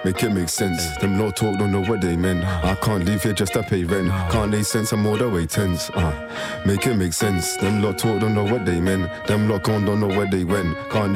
make it make sense. Them lot talk, don't know what they meant. I can't leave here just to pay rent. Can't they sense I'm all the way tense. Make it make sense. Them lot talk, don't know what they meant. Them lot gone, don't know where they went. Can't